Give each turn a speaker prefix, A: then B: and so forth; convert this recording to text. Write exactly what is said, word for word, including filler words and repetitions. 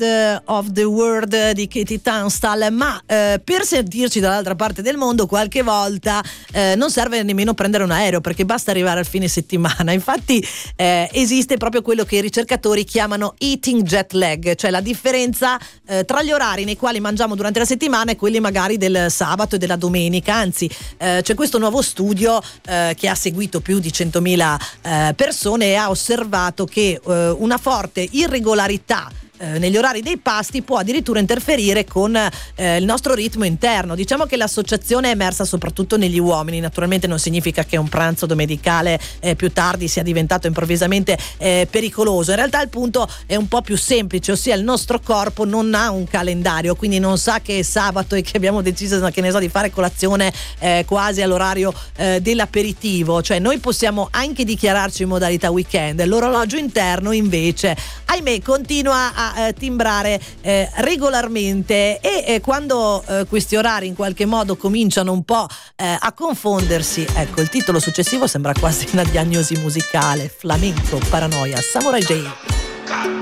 A: Part of the World di Katie Tunstall, ma eh, per sentirci dall'altra parte del mondo qualche volta eh, non serve nemmeno prendere un aereo, perché basta arrivare al fine settimana. Infatti eh, esiste proprio quello che i ricercatori chiamano eating jet lag, cioè la differenza eh, tra gli orari nei quali mangiamo durante la settimana e quelli magari del sabato e della domenica. Anzi eh, c'è questo nuovo studio eh, che ha seguito più di centomila eh, persone e ha osservato che eh, una forte irregolarità negli orari dei pasti può addirittura interferire con eh, il nostro ritmo interno. Diciamo che l'associazione è emersa soprattutto negli uomini. Naturalmente non significa che un pranzo domenicale eh, più tardi sia diventato improvvisamente eh, pericoloso. In realtà il punto è un po' più semplice, ossia il nostro corpo non ha un calendario, quindi non sa che è sabato e che abbiamo deciso, che ne so, di fare colazione eh, quasi all'orario eh, dell'aperitivo. Cioè noi possiamo anche dichiararci in modalità weekend, l'orologio interno invece, ahimè, continua a Eh, timbrare eh, regolarmente e eh, quando eh, questi orari in qualche modo cominciano un po' eh, a confondersi, ecco, il titolo successivo sembra quasi una diagnosi musicale: Flamenco, Paranoia, Samurai J.